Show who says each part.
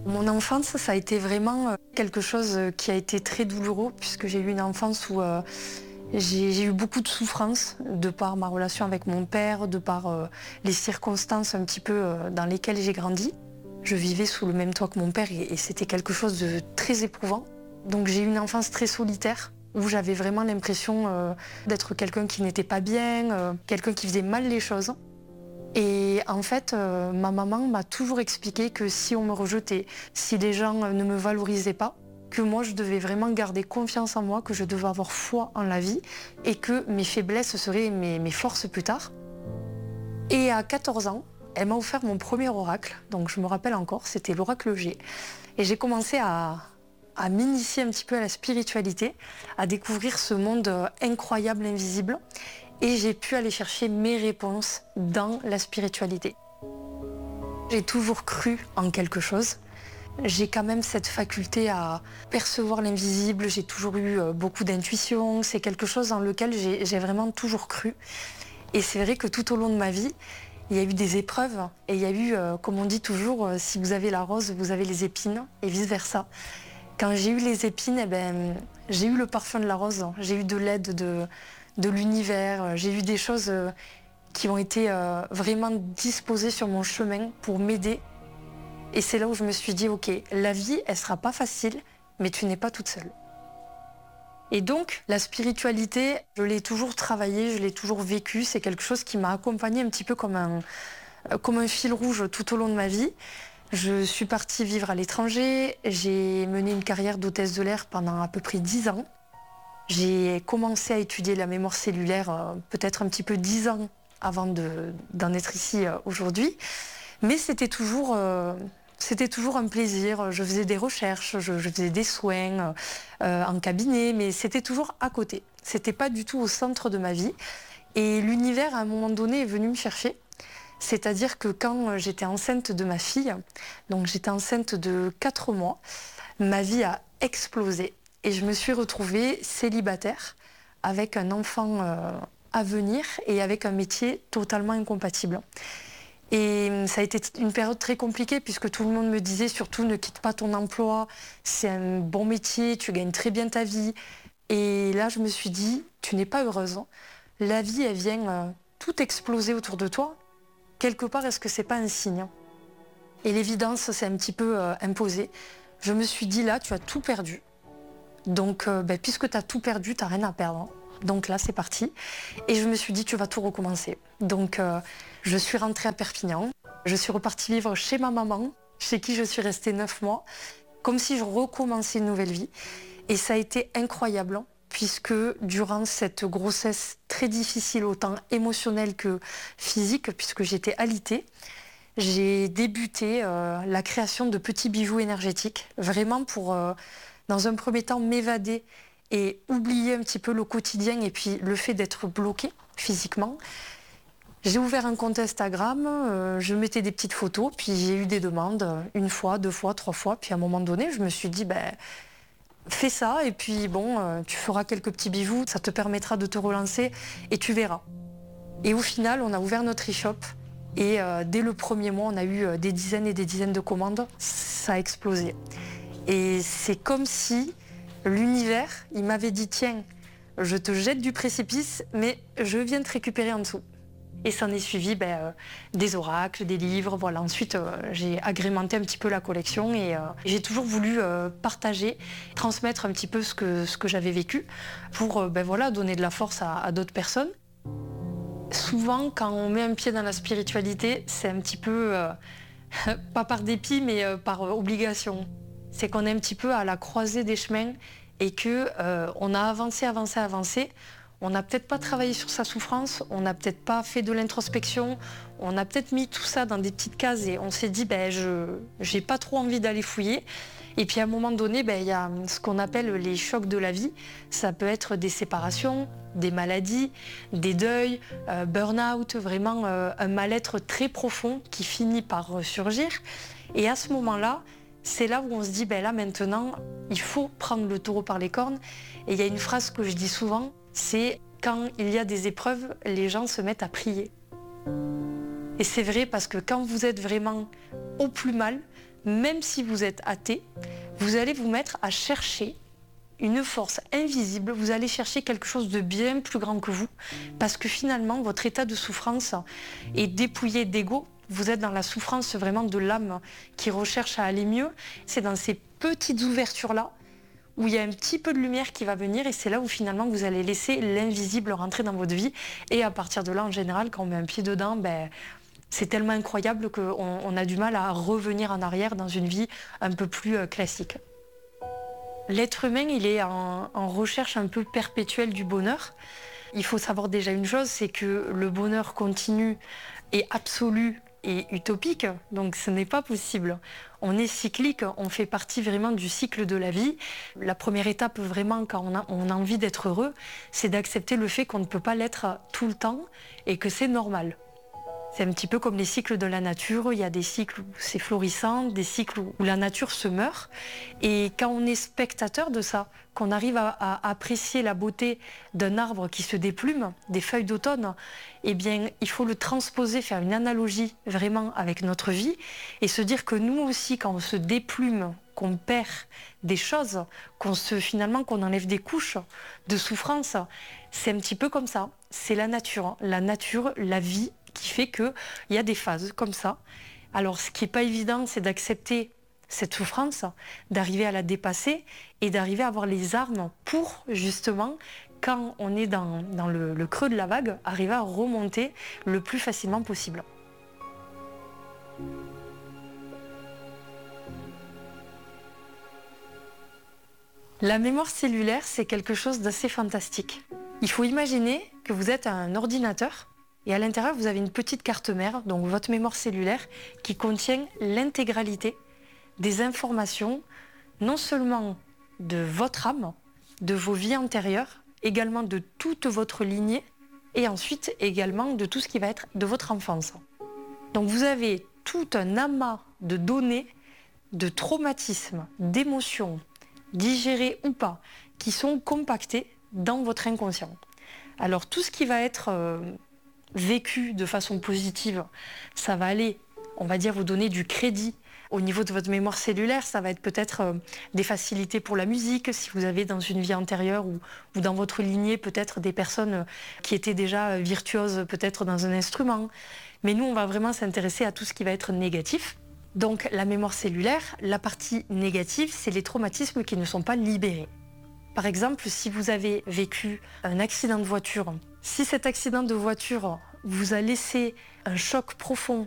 Speaker 1: Mon enfance, ça a été vraiment quelque chose qui a été très douloureux puisque j'ai eu une enfance où j'ai eu beaucoup de souffrance de par ma relation avec mon père, de par les circonstances un petit peu dans lesquelles j'ai grandi. Je vivais sous le même toit que mon père et c'était quelque chose de très éprouvant. Donc j'ai eu une enfance très solitaire où j'avais vraiment l'impression d'être quelqu'un qui n'était pas bien, quelqu'un qui faisait mal les choses. Et en fait, ma maman m'a toujours expliqué que si on me rejetait, si les gens ne me valorisaient pas, que moi je devais vraiment garder confiance en moi, que je devais avoir foi en la vie et que mes faiblesses seraient mes forces plus tard. Et à 14 ans, elle m'a offert mon premier oracle, donc je me rappelle encore, c'était l'oracle G. Et j'ai commencé à m'initier un petit peu à la spiritualité, à découvrir ce monde incroyable, invisible. Et j'ai pu aller chercher mes réponses dans la spiritualité. J'ai toujours cru en quelque chose. J'ai quand même cette faculté à percevoir l'invisible. J'ai toujours eu beaucoup d'intuition. C'est quelque chose dans lequel j'ai vraiment toujours cru. Et c'est vrai que tout au long de ma vie, il y a eu des épreuves. Et il y a eu, comme on dit toujours, si vous avez la rose, vous avez les épines, et vice-versa. Quand j'ai eu les épines, j'ai eu le parfum de la rose. J'ai eu de l'aide de l'univers. J'ai eu des choses qui ont été vraiment disposées sur mon chemin pour m'aider. Et c'est là où je me suis dit, ok, la vie, elle sera pas facile, mais tu n'es pas toute seule. Et donc, la spiritualité, je l'ai toujours travaillée, je l'ai toujours vécue. C'est quelque chose qui m'a accompagnée un petit peu comme un fil rouge tout au long de ma vie. Je suis partie vivre à l'étranger. J'ai mené une carrière d'hôtesse de l'air pendant à peu près 10 ans. J'ai commencé à étudier la mémoire cellulaire peut-être un petit peu 10 ans avant d'en être ici aujourd'hui. Mais c'était toujours un plaisir. Je faisais des recherches, je faisais des soins en cabinet, mais c'était toujours à côté. C'était pas du tout au centre de ma vie. Et l'univers, à un moment donné, est venu me chercher. C'est-à-dire que quand j'étais enceinte de ma fille, donc j'étais enceinte de 4 mois, ma vie a explosé. Et je me suis retrouvée célibataire avec un enfant à venir et avec un métier totalement incompatible. Et ça a été une période très compliquée puisque tout le monde me disait surtout ne quitte pas ton emploi, c'est un bon métier, tu gagnes très bien ta vie. Et là je me suis dit, tu n'es pas heureuse. La vie elle vient tout exploser autour de toi. Quelque part est-ce que c'est pas un signe? Et l'évidence s'est un petit peu imposée. Je me suis dit là tu as tout perdu. Donc, puisque tu as tout perdu, tu n'as rien à perdre. Donc là, c'est parti. Et je me suis dit, tu vas tout recommencer. Donc, je suis rentrée à Perpignan. Je suis repartie vivre chez ma maman, chez qui je suis restée 9 mois, comme si je recommençais une nouvelle vie. Et ça a été incroyable, puisque durant cette grossesse très difficile, autant émotionnelle que physique, puisque j'étais alitée, j'ai débuté la création de petits bijoux énergétiques, vraiment pour... dans un premier temps, m'évader et oublier un petit peu le quotidien et puis le fait d'être bloqué physiquement. J'ai ouvert un compte Instagram, je mettais des petites photos, puis j'ai eu des demandes, 1 fois, 2 fois, 3 fois. Puis à un moment donné, je me suis dit, fais ça et puis bon, tu feras quelques petits bijoux, ça te permettra de te relancer et tu verras. Et au final, on a ouvert notre e-shop et dès le premier mois, on a eu des dizaines et des dizaines de commandes. Ça a explosé. Et c'est comme si l'univers, il m'avait dit, tiens, je te jette du précipice, mais je viens te récupérer en dessous. Et s'en est suivi des oracles, des livres. Voilà. Ensuite, j'ai agrémenté un petit peu la collection et j'ai toujours voulu partager, transmettre un petit peu ce que j'avais vécu pour donner de la force à d'autres personnes. Souvent, quand on met un pied dans la spiritualité, c'est un petit peu, pas par dépit, mais par obligation. C'est qu'on est un petit peu à la croisée des chemins et qu'on a avancé. On n'a peut-être pas travaillé sur sa souffrance, on n'a peut-être pas fait de l'introspection, on a peut-être mis tout ça dans des petites cases et on s'est dit, j'ai pas trop envie d'aller fouiller. Et puis à un moment donné, il y a ce qu'on appelle les chocs de la vie. Ça peut être des séparations, des maladies, des deuils, burn-out, vraiment un mal-être très profond qui finit par ressurgir. Et à ce moment-là, c'est là où on se dit, là maintenant, il faut prendre le taureau par les cornes. Et il y a une phrase que je dis souvent, c'est quand il y a des épreuves, les gens se mettent à prier. Et c'est vrai parce que quand vous êtes vraiment au plus mal, même si vous êtes athée, vous allez vous mettre à chercher une force invisible, vous allez chercher quelque chose de bien plus grand que vous, parce que finalement, votre état de souffrance est dépouillé d'ego. Vous êtes dans la souffrance vraiment de l'âme qui recherche à aller mieux. C'est dans ces petites ouvertures-là où il y a un petit peu de lumière qui va venir et c'est là où finalement vous allez laisser l'invisible rentrer dans votre vie. Et à partir de là, en général, quand on met un pied dedans, c'est tellement incroyable qu'on a du mal à revenir en arrière dans une vie un peu plus classique. L'être humain, il est en recherche un peu perpétuelle du bonheur. Il faut savoir déjà une chose, c'est que le bonheur continu est absolu et utopique, donc ce n'est pas possible. On est cyclique, on fait partie vraiment du cycle de la vie. La première étape vraiment quand on a envie d'être heureux, c'est d'accepter le fait qu'on ne peut pas l'être tout le temps et que c'est normal. C'est un petit peu comme les cycles de la nature, il y a des cycles où c'est florissant, des cycles où la nature se meurt. Et quand on est spectateur de ça, qu'on arrive à apprécier la beauté d'un arbre qui se déplume, des feuilles d'automne, eh bien, il faut le transposer, faire une analogie vraiment avec notre vie et se dire que nous aussi, quand on se déplume, qu'on perd des choses, finalement qu'on enlève des couches de souffrance, c'est un petit peu comme ça. C'est la nature, la vie, qui fait qu'il y a des phases comme ça. Alors ce qui n'est pas évident, c'est d'accepter cette souffrance, d'arriver à la dépasser et d'arriver à avoir les armes pour justement, quand on est dans le creux de la vague, arriver à remonter le plus facilement possible. La mémoire cellulaire, c'est quelque chose d'assez fantastique. Il faut imaginer que vous êtes un ordinateur et à l'intérieur, vous avez une petite carte mère, donc votre mémoire cellulaire, qui contient l'intégralité des informations, non seulement de votre âme, de vos vies antérieures, également de toute votre lignée, et ensuite également de tout ce qui va être de votre enfance. Donc vous avez tout un amas de données, de traumatismes, d'émotions, digérées ou pas, qui sont compactées dans votre inconscient. Alors tout ce qui va être vécu de façon positive, ça va aller, on va dire, vous donner du crédit. Au niveau de votre mémoire cellulaire, ça va être peut-être des facilités pour la musique, si vous avez dans une vie antérieure ou dans votre lignée peut-être des personnes qui étaient déjà virtuoses peut-être dans un instrument. Mais nous, on va vraiment s'intéresser à tout ce qui va être négatif. Donc la mémoire cellulaire, la partie négative, c'est les traumatismes qui ne sont pas libérés. Par exemple, si vous avez vécu un accident de voiture, si cet accident de voiture vous a laissé un choc profond